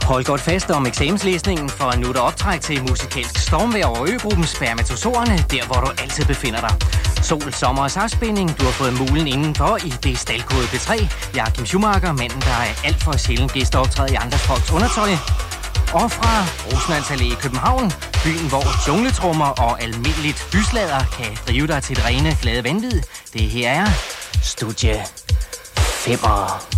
Hold godt fast om eksamenslæsningen, for nu er der optræk til musikalsk stormvejr over øgruppen Spermatozoerne, der hvor du altid befinder dig. Sol, sommer og saftspænding, du har fået mulen indenfor i det staldkode P3. Joachim Schumacher, manden der er alt for sjældent gæsteoptræde i andres folks undertøj. Og fra Rosenørns Allé i København, byen hvor jungletrummer og almindeligt byslader kan drive dig til det rene flade vanvid. Det her er Studie 5'er.